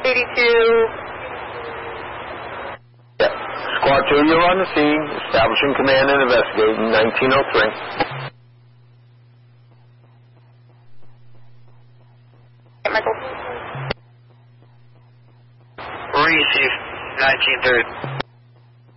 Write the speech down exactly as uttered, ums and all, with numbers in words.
eighty-two. Yeah. Squad two, you're on the scene, establishing command and investigating, nineteen oh three. Michael. Receive nineteen thirty.